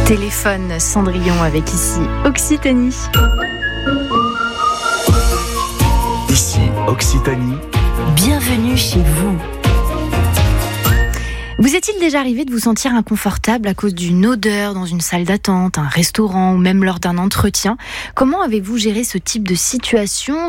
Téléphone Cendrillon avec ici Occitanie. Ici Occitanie. Bienvenue chez vous. Vous est-il déjà arrivé de vous sentir inconfortable à cause d'une odeur dans une salle d'attente, un restaurant ou même lors d'un entretien ? Comment avez-vous géré ce type de situation ?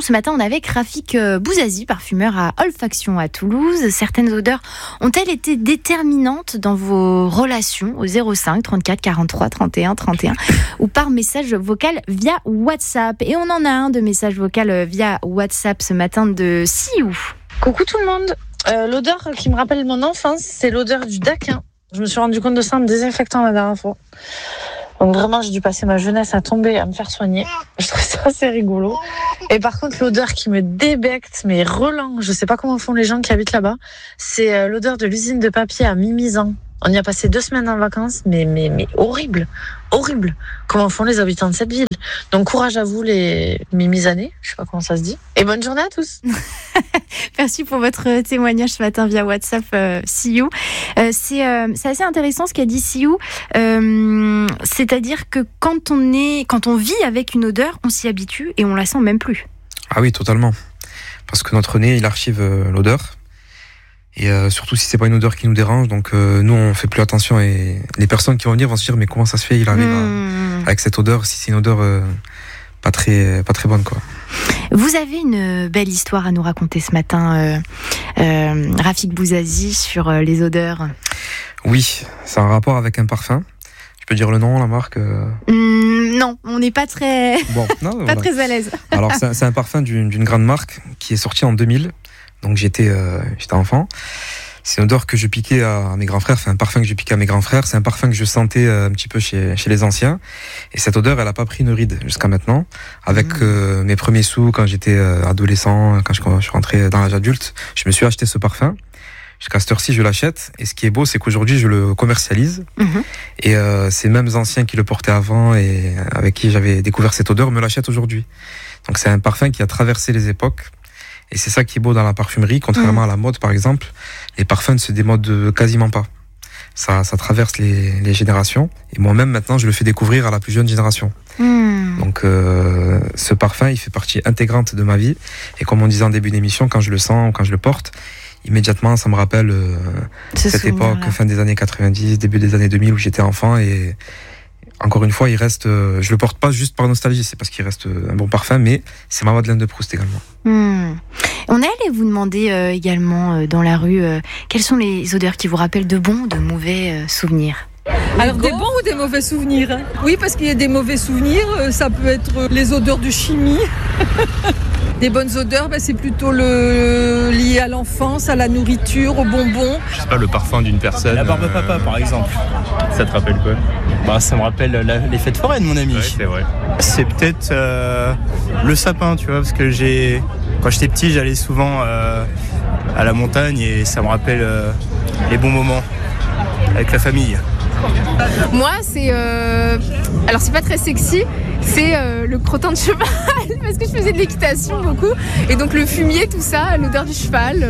Ce matin, on est avec Rafik Bouzazi, parfumeur à Olfaction à Toulouse. Certaines odeurs ont-elles été déterminantes dans vos relations au 05 34 43 31 31 ou par message vocal via WhatsApp ? Et on en a un de message vocal via WhatsApp ce matin de Siou. Coucou tout le monde. L'odeur qui me rappelle mon enfance, c'est l'odeur du daquin. Je me suis rendu compte de ça en me désinfectant la dernière fois. Donc vraiment, j'ai dû passer ma jeunesse à tomber, à me faire soigner. Je trouve ça assez rigolo. Et par contre, l'odeur qui me débecte, mais relent, je sais pas comment font les gens qui habitent là-bas, c'est l'odeur de l'usine de papier à Mimizan. On y a passé 2 semaines en vacances, mais horrible. Comment font les habitants de cette ville. Donc courage à vous les Mimizanais, je sais pas comment ça se dit. Et bonne journée à tous. Merci pour votre témoignage ce matin via WhatsApp, Siou. C'est assez intéressant ce qu'a dit Siou. C'est-à-dire que quand on vit avec une odeur, on s'y habitue et on la sent même plus. Ah oui, totalement. Parce que notre nez, il archive l'odeur. Et surtout si c'est pas une odeur qui nous dérange, donc nous on fait plus attention et les personnes qui vont venir vont se dire mais comment ça se fait il arrive avec cette odeur si c'est une odeur pas très bonne quoi. Vous avez une belle histoire à nous raconter ce matin, Rafik Bouzazi, sur les odeurs. Oui, c'est un rapport avec un parfum. Je peux dire le nom, la marque Non, on n'est pas très très à l'aise. Alors c'est un parfum d'une grande marque qui est sorti en 2000. Donc j'étais enfant. C'est une odeur que je piquais à mes grands frères. Enfin, un parfum que je piquais à mes grands frères. C'est un parfum que je sentais un petit peu chez les anciens. Et cette odeur, elle a pas pris une ride jusqu'à maintenant. Avec mes premiers sous, quand j'étais adolescent, quand je suis rentré dans l'âge adulte, je me suis acheté ce parfum. Jusqu'à cette heure-ci, je l'achète. Et ce qui est beau, c'est qu'aujourd'hui, je le commercialise. Et ces mêmes anciens qui le portaient avant et avec qui j'avais découvert cette odeur me l'achètent aujourd'hui. Donc c'est un parfum qui a traversé les époques. Et c'est ça qui est beau dans la parfumerie, contrairement à la mode par exemple, les parfums ne se démodent quasiment pas. Ça traverse les générations. Et moi-même maintenant, je le fais découvrir à la plus jeune génération. Donc ce parfum, il fait partie intégrante de ma vie. Et comme on disait en début d'émission, quand je le sens, quand je le porte, immédiatement ça me rappelle cette époque, fin des années 90, début des années 2000 où j'étais enfant. Et encore une fois, il reste. Je le porte pas juste par nostalgie, c'est parce qu'il reste un bon parfum, mais c'est ma Madeleine de Proust également. On est allé vous demander également dans la rue quelles sont les odeurs qui vous rappellent de bons ou de mauvais souvenirs. Alors des bons ou des mauvais souvenirs ? Oui, parce qu'il y a des mauvais souvenirs, ça peut être les odeurs de chimie. Des bonnes odeurs, c'est plutôt lié à l'enfance, à la nourriture, aux bonbons. Je sais pas, le parfum d'une personne. La barbe papa, par exemple. Ça te rappelle quoi ? Ça me rappelle les fêtes foraines, mon ami. Ouais, c'est vrai. C'est peut-être le sapin, tu vois, parce que quand j'étais petit, j'allais souvent à la montagne et ça me rappelle les bons moments avec la famille. Moi, c'est... Alors, c'est pas très sexy, c'est le crottin de cheval, parce que je faisais de l'équitation beaucoup. Et donc, le fumier, tout ça, l'odeur du cheval,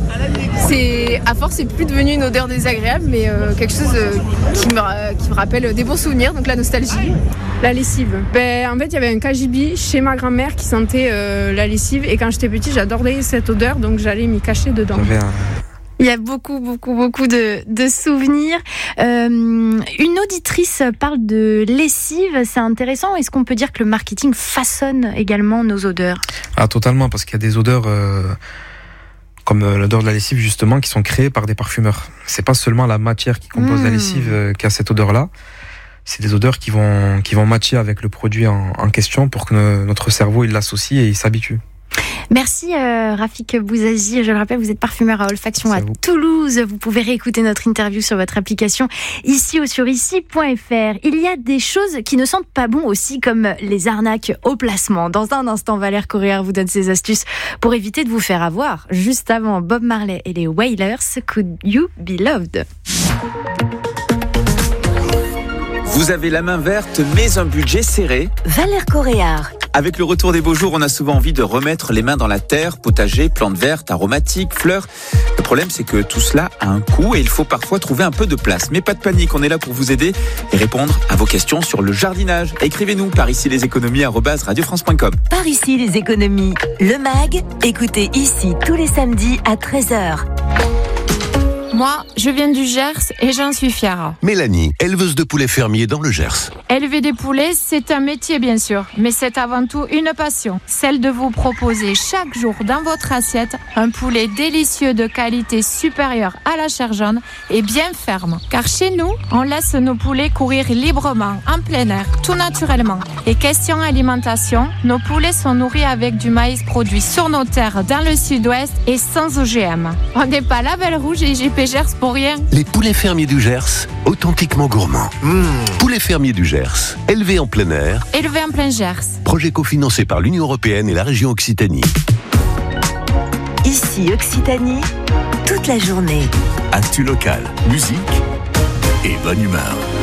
à force, c'est plus devenu une odeur désagréable, mais quelque chose qui me rappelle des bons souvenirs, donc la nostalgie. La lessive. En fait, il y avait un cagibi chez ma grand-mère qui sentait la lessive. Et quand j'étais petite, j'adorais cette odeur, donc j'allais m'y cacher dedans. Il y a beaucoup de souvenirs. Une auditrice parle de lessive, c'est intéressant. Est-ce qu'on peut dire que le marketing façonne également nos odeurs ? Ah, totalement, parce qu'il y a des odeurs comme l'odeur de la lessive justement qui sont créées par des parfumeurs. C'est pas seulement la matière qui compose la lessive qui a cette odeur-là. C'est des odeurs qui vont matcher avec le produit en question pour que notre cerveau il l'associe et il s'habitue. Merci Rafik Bouzazi. Je le rappelle, vous êtes parfumeur à Olfaction à Toulouse. Vous pouvez réécouter notre interview sur votre application ici ou sur ici.fr. Il y a des choses qui ne sentent pas bon aussi, comme les arnaques au placement. Dans un instant, Valère Correa vous donne ses astuces pour éviter de vous faire avoir. Juste avant, Bob Marley et les Wailers, Could You Be Loved? Vous avez la main verte mais un budget serré ? Valère Correa, Avec le retour des beaux jours, on a souvent envie de remettre les mains dans la terre, potager, plantes vertes, aromatiques, fleurs. Le problème, c'est que tout cela a un coût et il faut parfois trouver un peu de place. Mais pas de panique, on est là pour vous aider et répondre à vos questions sur le jardinage. Écrivez-nous par ici leséconomies@radiofrance.com. Par ici les économies, le MAG, écoutez ici tous les samedis à 13h. Moi, je viens du Gers et j'en suis fière. Mélanie, éleveuse de poulets fermiers dans le Gers. Élever des poulets, c'est un métier bien sûr, mais c'est avant tout une passion. Celle de vous proposer chaque jour dans votre assiette un poulet délicieux de qualité supérieure à la chair jaune et bien ferme. Car chez nous, on laisse nos poulets courir librement, en plein air, tout naturellement. Et question alimentation, nos poulets sont nourris avec du maïs produit sur nos terres dans le sud-ouest et sans OGM. On n'est pas label rouge et IGP Gers pour rien. Les poulets fermiers du Gers, authentiquement gourmands. Poulets fermiers du Gers, élevés en plein air. Élevés en plein Gers. Projet cofinancé par l'Union européenne et la région Occitanie. Ici Occitanie, toute la journée. Actu local, musique et bonne humeur.